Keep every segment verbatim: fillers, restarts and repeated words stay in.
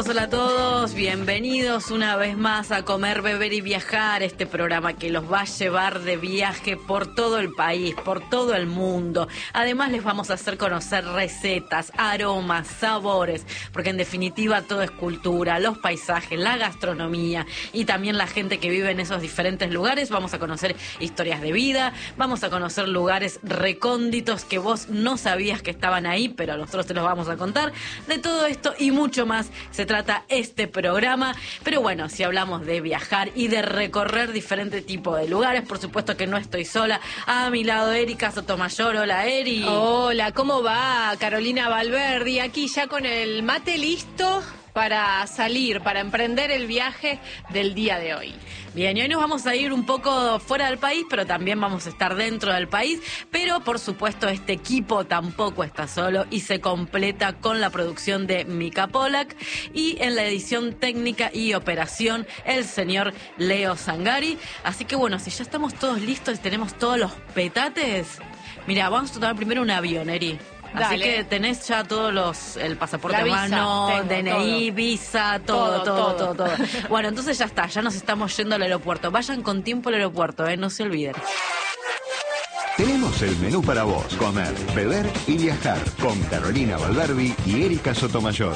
todos, hola a todos, bienvenidos una vez más a Comer, Beber y Viajar, este programa que los va a llevar de viaje por todo el país, por todo el mundo. Además les vamos a hacer conocer recetas, aromas, sabores, porque en definitiva todo es cultura, los paisajes, la gastronomía y también la gente que vive en esos diferentes lugares. Vamos a conocer historias de vida, vamos a conocer lugares recónditos que vos no sabías que estaban ahí, pero nosotros te los vamos a contar. De todo esto y mucho más se trata este programa. Pero bueno, si hablamos de viajar y de recorrer diferentes tipos de lugares, por supuesto que no estoy sola. A mi lado, Erika Sotomayor. Hola, Eri. Hola, ¿cómo va? Carolina Valverdi, aquí ya con el mate listo para salir, para emprender el viaje del día de hoy. Bien, y hoy nos vamos a ir un poco fuera del país, pero también vamos a estar dentro del país. Pero, por supuesto, este equipo tampoco está solo y se completa con la producción de Mika Polak y en la edición técnica y operación el señor Leo Zangari. Así que, bueno, si ya estamos todos listos y tenemos todos los petates, mira, vamos a tomar primero un avión, Eri. Así Dale. que tenés ya todos los, el pasaporte La a visa, mano, tengo, D N I, todo. visa, todo, todo, Todo, todo, todo. todo. Bueno, entonces ya está, ya nos estamos yendo al aeropuerto. Vayan con tiempo al aeropuerto, eh, no se olviden. Tenemos el menú para vos, comer, beber y viajar, con Carolina Valverdi y Erika Sotomayor.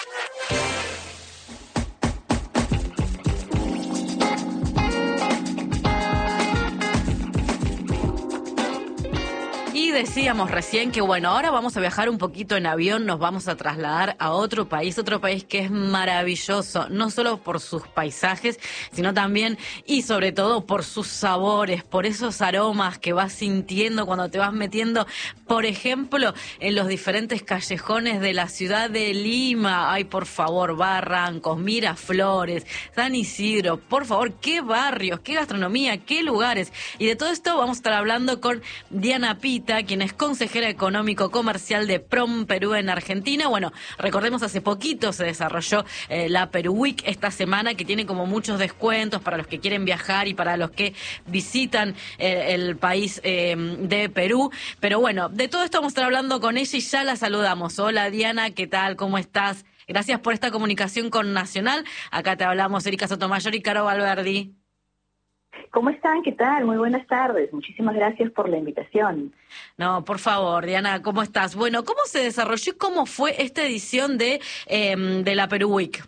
Y decíamos recién que, bueno, ahora vamos a viajar un poquito en avión, nos vamos a trasladar a otro país, otro país que es maravilloso, no solo por sus paisajes, sino también y sobre todo por sus sabores, por esos aromas que vas sintiendo cuando te vas metiendo, por ejemplo, en los diferentes callejones de la ciudad de Lima. Ay, por favor, Barrancos, Miraflores, San Isidro, por favor, qué barrios, qué gastronomía, qué lugares. Y de todo esto vamos a estar hablando con Diana Pita, quien es consejera económico comercial de Prom Perú en Argentina. Bueno, recordemos, hace poquito se desarrolló eh, la Perú Week esta semana, que tiene como muchos descuentos para los que quieren viajar y para los que visitan eh, el país eh, de Perú. Pero bueno, de todo esto vamos a estar hablando con ella y ya la saludamos. Hola, Diana, ¿qué tal? ¿Cómo estás? Gracias por esta comunicación con Nacional. Acá te hablamos Erika Sotomayor y Caro Valverdi. ¿Cómo están? ¿Qué tal? Muy buenas tardes. Muchísimas gracias por la invitación. No, por favor, Diana, ¿cómo estás? Bueno, ¿cómo se desarrolló y cómo fue esta edición de, eh, de la Perú Week?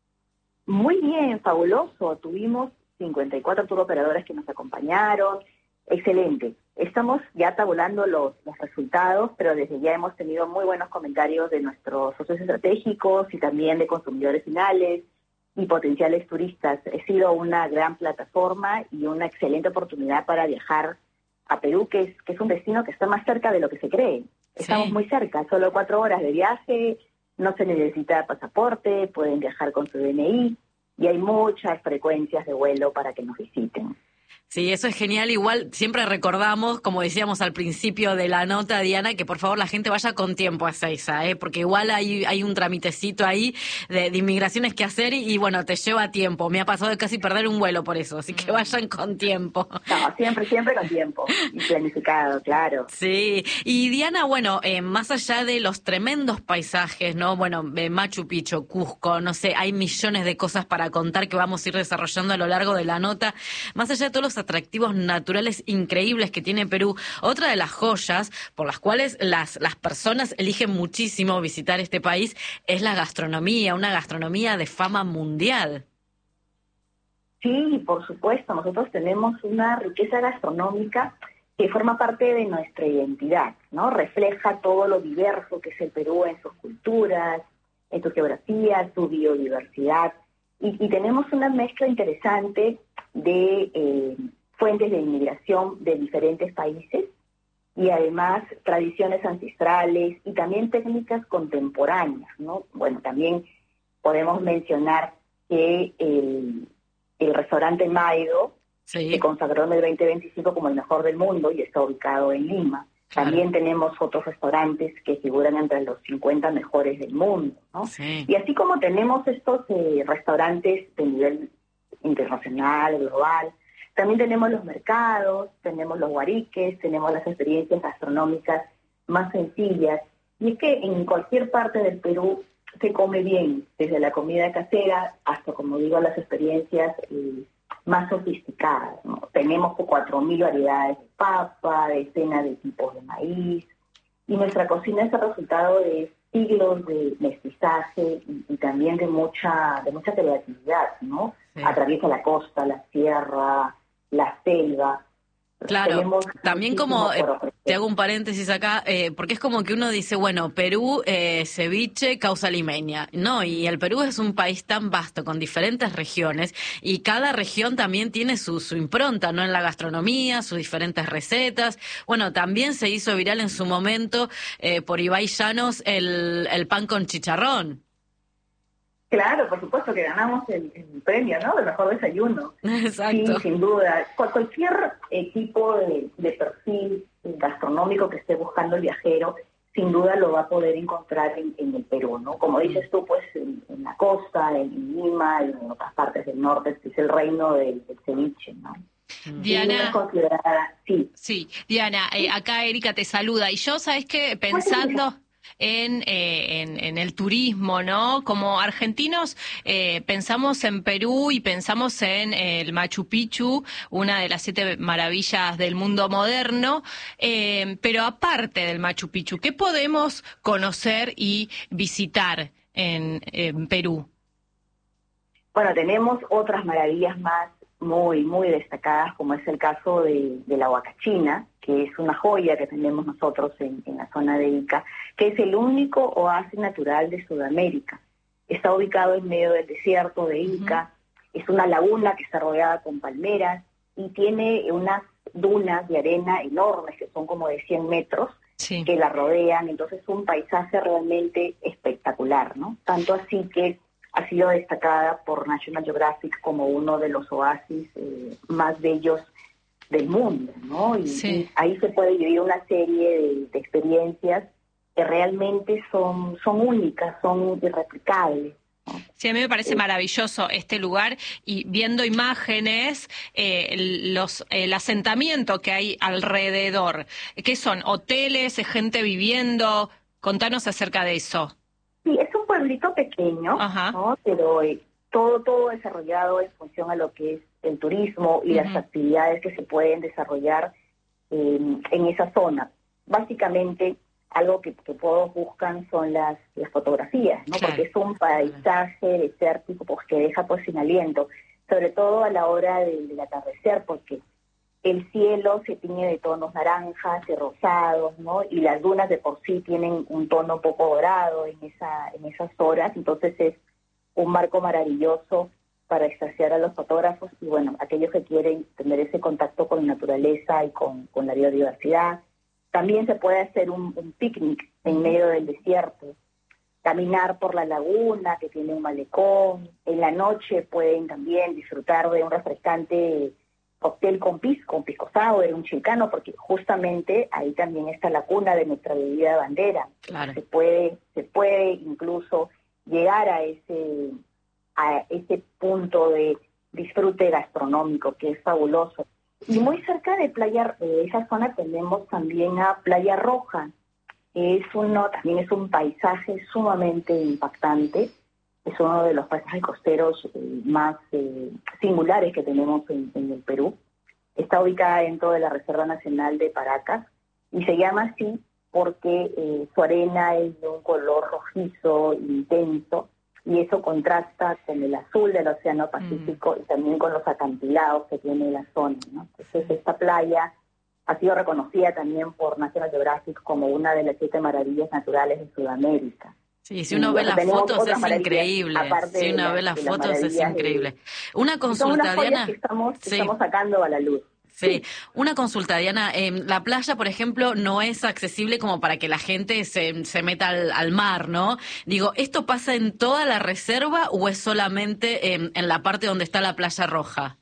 Muy bien, fabuloso. Tuvimos cincuenta y cuatro tour operadoras que nos acompañaron. Excelente. Estamos ya tabulando los, los resultados, pero desde ya hemos tenido muy buenos comentarios de nuestros socios estratégicos y también de consumidores finales y potenciales turistas. Ha sido una gran plataforma y una excelente oportunidad para viajar a Perú, que es, que es un destino que está más cerca de lo que se cree. Estamos Sí. muy cerca, solo cuatro horas de viaje, no se necesita pasaporte, pueden viajar con su D N I y hay muchas frecuencias de vuelo para que nos visiten. Sí, eso es genial. Igual siempre recordamos, como decíamos al principio de la nota, Diana, que por favor la gente vaya con tiempo a Ezeiza, ¿eh? Porque igual hay, hay un tramitecito ahí de, de inmigraciones que hacer y, y bueno, te lleva tiempo. Me ha pasado de casi perder un vuelo por eso, así que vayan con tiempo. No, siempre, siempre con tiempo y planificado, claro. Sí, y Diana, bueno, eh, más allá de los tremendos paisajes, ¿no? Bueno, eh, Machu Picchu, Cusco, no sé, hay millones de cosas para contar que vamos a ir desarrollando a lo largo de la nota. Más allá de todos los atractivos naturales increíbles que tiene Perú, otra de las joyas por las cuales las, las personas eligen muchísimo visitar este país es la gastronomía, una gastronomía de fama mundial. Sí, por supuesto, nosotros tenemos una riqueza gastronómica que forma parte de nuestra identidad, ¿no? Refleja todo lo diverso que es el Perú en sus culturas, en su geografía, su biodiversidad. Y, y tenemos una mezcla interesante de eh, fuentes de inmigración de diferentes países y además tradiciones ancestrales y también técnicas contemporáneas, ¿no? Bueno, también podemos mencionar que el, el restaurante Maido Sí. se consagró en el veinte veinticinco como el mejor del mundo y está ubicado en Lima. Claro. También tenemos otros restaurantes que figuran entre los cincuenta mejores del mundo, ¿no? Sí. Y así como tenemos estos eh, restaurantes de nivel internacional, global, también tenemos los mercados, tenemos los guariques, tenemos las experiencias gastronómicas más sencillas. Y es que en cualquier parte del Perú se come bien, desde la comida casera hasta, como digo, las experiencias eh, más sofisticadas, ¿no? Tenemos cuatro mil variedades de papa, decenas de tipos de maíz, y nuestra cocina es el resultado de siglos de mestizaje y, y también de mucha de mucha creatividad, ¿no? Sí. Atraviesa la costa, la sierra, la selva. Claro, Tenemos también como, eh, te hago un paréntesis acá, eh, porque es como que uno dice, bueno, Perú, eh, ceviche, causa limeña, ¿no? Y el Perú es un país tan vasto, con diferentes regiones, y cada región también tiene su, su impronta, ¿no? En la gastronomía, sus diferentes recetas. Bueno, también se hizo viral en su momento, eh, por Ibai Llanos, el, el pan con chicharrón. Claro, por supuesto que ganamos el, el premio, ¿no? El mejor desayuno. Exacto. Sí, sin duda. Cualquier equipo de, de perfil gastronómico que esté buscando el viajero, sin duda lo va a poder encontrar en, en el Perú, ¿no? Como dices tú, pues en, en la costa, en Lima, y en otras partes del norte, que es el reino del, del ceviche, ¿no? Diana, sí. sí, Diana, eh, acá Erika te saluda. Y yo, ¿sabes qué? Pensando en, eh, en, en el turismo, ¿no? Como argentinos eh, pensamos en Perú y pensamos en eh, el Machu Picchu, una de las siete maravillas del mundo moderno, eh, pero aparte del Machu Picchu, ¿qué podemos conocer y visitar en, en Perú? Bueno, tenemos otras maravillas más muy, muy destacadas, como es el caso de, de la Huacachina, que es una joya que tenemos nosotros en, en la zona de Ica, que es el único oasis natural de Sudamérica. Está ubicado en medio del desierto de Ica, uh-huh. Es una laguna que está rodeada con palmeras y tiene unas dunas de arena enormes, que son como de cien metros, sí. que la rodean. Entonces es un paisaje realmente espectacular, ¿no? Tanto así que ha sido destacada por National Geographic como uno de los oasis eh, más bellos del mundo, ¿no? Y, sí. y ahí se puede vivir una serie de, de experiencias que realmente son, son únicas, son irreplicables, ¿no? Sí, a mí me parece eh, maravilloso este lugar, y viendo imágenes, eh, los el asentamiento que hay alrededor, ¿qué son? ¿Hoteles, gente viviendo? Contanos acerca de eso. Sí, es un pueblito pequeño, ¿no? Pero eh, todo todo desarrollado en función a lo que es el turismo y uh-huh. las actividades que se pueden desarrollar eh, en esa zona. Básicamente, algo que, que todos buscan son las, las fotografías, ¿no? Claro. Porque es un paisaje desértico pues, que deja pues sin aliento, sobre todo a la hora del, del atardecer, porque el cielo se tiñe de tonos naranjas y rosados, ¿no? Y las dunas de por sí tienen un tono un poco dorado en esa en esas horas, entonces es un marco maravilloso para extasiar a los fotógrafos y, bueno, aquellos que quieren tener ese contacto con la naturaleza y con, con la biodiversidad. También se puede hacer un, un picnic en medio del desierto, caminar por la laguna que tiene un malecón. En la noche pueden también disfrutar de un refrescante cóctel con pisco, con pisco sour, un chilcano, porque justamente ahí también está la cuna de nuestra bebida bandera. Claro. Se puede, se puede incluso llegar a ese, a ese punto de disfrute gastronómico que es fabuloso. Y muy cerca de playa, de esa zona tenemos también a Playa Roja, que es uno, también es un paisaje sumamente impactante. Es uno de los paisajes costeros eh, más eh, singulares que tenemos en, en el Perú. Está ubicada dentro de la Reserva Nacional de Paracas y se llama así porque eh, su arena es de un color rojizo intenso y eso contrasta con el azul del Océano Pacífico mm. y también con los acantilados que tiene la zona, ¿no? Entonces esta playa ha sido reconocida también por National Geographic como una de las siete maravillas naturales de Sudamérica. Sí, si uno ve las fotos es increíble. Si uno ve las fotos es increíble. Una consulta, Diana. Que estamos, que sí. estamos sacando a la luz. Sí, una consulta, Diana. Eh, la playa, por ejemplo, no es accesible como para que la gente se, se meta al, al mar, ¿no? Digo, ¿esto pasa en toda la reserva o es solamente en, en la parte donde está la Playa Roja?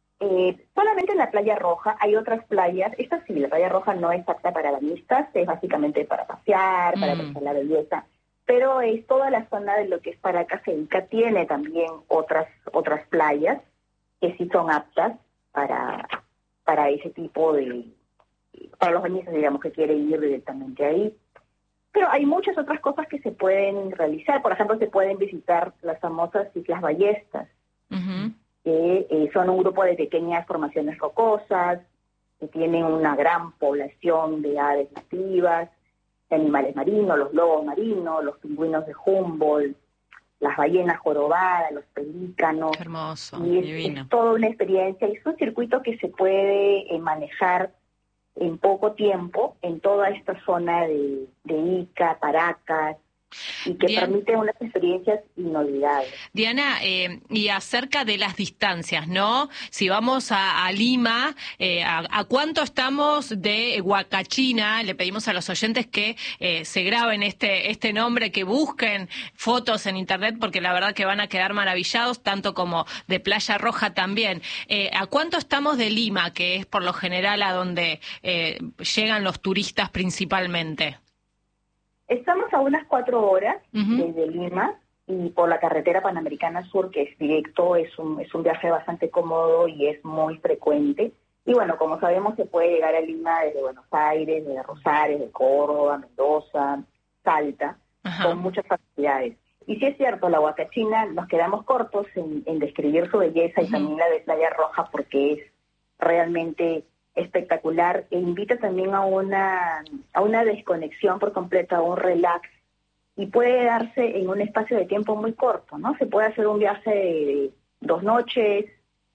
Eh, solamente en la Playa Roja. Hay otras playas. Esta sí, la Playa Roja no es apta para bañistas, es básicamente para pasear, para mm. apreciar la belleza. Pero es toda la zona de lo que es Paracas e Ica, tiene también otras otras playas que sí son aptas para, para ese tipo de, para los bañistas, digamos, que quieren ir directamente ahí. Pero hay muchas otras cosas que se pueden realizar. Por ejemplo, se pueden visitar las famosas Islas Ballestas, uh-huh. que eh, son un grupo de pequeñas formaciones rocosas, que tienen una gran población de aves nativas, de animales marinos, los lobos marinos, los pingüinos de Humboldt, las ballenas jorobadas, los pelícanos. Qué hermoso, y es, divino. Es toda una experiencia, y es un circuito que se puede eh, manejar en poco tiempo en toda esta zona de, de Ica, Paracas, y que Bien. permite unas experiencias inolvidables. Diana, eh, y acerca de las distancias, ¿no? Si vamos a, a Lima, eh, a, ¿a cuánto estamos de Huacachina? Le pedimos a los oyentes que eh, se graben este, este nombre, que busquen fotos en internet, porque la verdad que van a quedar maravillados, tanto como de Playa Roja también. Eh, ¿A cuánto estamos de Lima, que es por lo general a donde eh, llegan los turistas principalmente? Estamos a unas cuatro horas uh-huh. desde Lima, y por la carretera Panamericana Sur, que es directo, es un, es un viaje bastante cómodo y es muy frecuente. Y bueno, como sabemos, se puede llegar a Lima desde Buenos Aires, desde Rosario, de Córdoba, Mendoza, Salta, uh-huh. con muchas facilidades. Y sí es cierto, la Huacachina, nos quedamos cortos en, en describir su belleza, uh-huh. y también la de Playa Roja, porque es realmente espectacular, e invita también a una a una desconexión por completo, a un relax, y puede darse en un espacio de tiempo muy corto, ¿no? Se puede hacer un viaje de dos noches,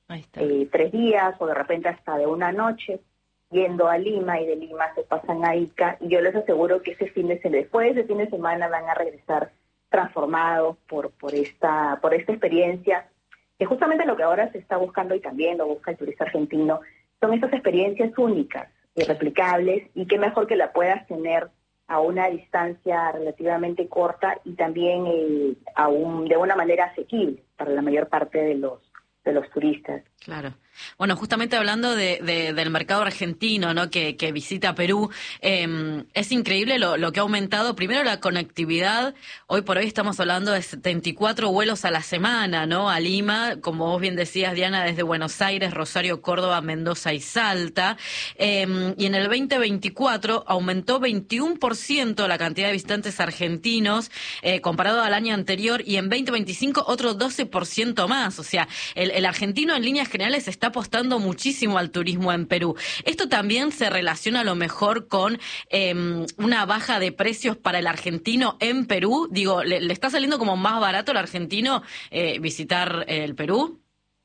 eh, tres días, o de repente hasta de una noche, yendo a Lima, y de Lima se pasan a Ica, y yo les aseguro que ese fin de semana, después de ese fin de semana, van a regresar transformados por por esta por esta experiencia, que justamente lo que ahora se está buscando, y también lo busca el turista argentino, son estas experiencias únicas, irreplicables, y qué mejor que la puedas tener a una distancia relativamente corta, y también eh, a un, de una manera asequible para la mayor parte de los de los turistas. Claro. Bueno, justamente hablando de, de, del mercado argentino, ¿no? que, que visita Perú, eh, es increíble lo, lo que ha aumentado. Primero, la conectividad. Hoy por hoy estamos hablando de setenta y cuatro vuelos a la semana, ¿no? A Lima, como vos bien decías, Diana, desde Buenos Aires, Rosario, Córdoba, Mendoza y Salta. Eh, y en el veinte veinticuatro aumentó veintiuno por ciento la cantidad de visitantes argentinos eh, comparado al año anterior, y en veinte veinticinco otro doce por ciento más. O sea, el, el argentino en líneas generales está apostando muchísimo al turismo en Perú. Esto también se relaciona a lo mejor con eh, una baja de precios para el argentino en Perú. Digo, ¿le, le está saliendo como más barato al argentino eh, visitar el Perú?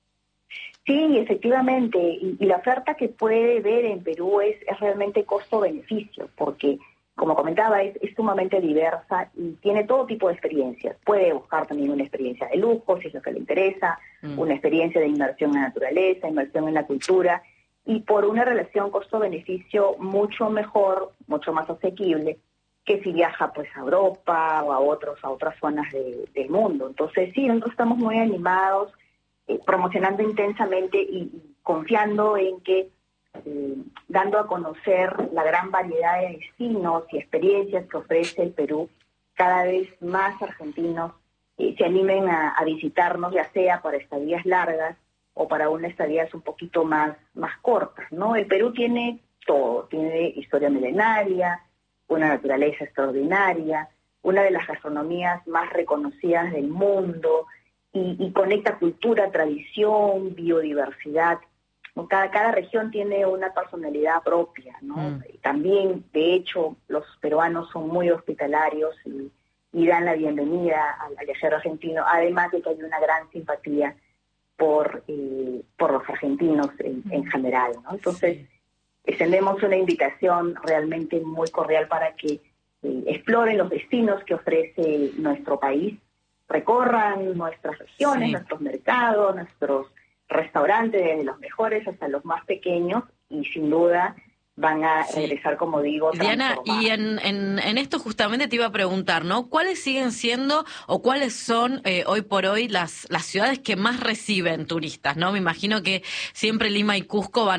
Sí, efectivamente, y, y la oferta que puede ver en Perú es, es realmente costo-beneficio, porque, como comentaba, es, es sumamente diversa y tiene todo tipo de experiencias. Puede buscar también una experiencia de lujo, si es lo que le interesa, mm. una experiencia de inmersión en la naturaleza, inmersión en la cultura, y por una relación costo-beneficio mucho mejor, mucho más asequible, que si viaja pues a Europa o a otros a otras zonas de, del mundo. Entonces, sí, nosotros estamos muy animados, eh, promocionando intensamente y, y confiando en que Eh, dando a conocer la gran variedad de destinos y experiencias que ofrece el Perú, cada vez más argentinos eh, se animen a, a visitarnos, ya sea para estadías largas o para unas estadías un poquito más, más cortas, ¿no? El Perú tiene todo, tiene historia milenaria, una naturaleza extraordinaria, una de las gastronomías más reconocidas del mundo, y, y conecta cultura, tradición, biodiversidad. Cada, cada región tiene una personalidad propia, ¿no? Mm. También, de hecho, los peruanos son muy hospitalarios y, y dan la bienvenida al, al viajero argentino, además de que hay una gran simpatía por, eh, por los argentinos en, mm. en general, ¿no? Entonces, sí. extendemos una invitación realmente muy cordial para que eh, exploren los destinos que ofrece nuestro país, recorran nuestras regiones, sí. nuestros mercados, nuestros restaurantes, desde los mejores hasta los más pequeños, y sin duda van a sí. regresar, como digo, Diana, y en, en, en esto justamente te iba a preguntar, ¿no? ¿Cuáles siguen siendo o cuáles son eh, hoy por hoy las, las ciudades que más reciben turistas, ¿no? Me imagino que siempre Lima y Cusco van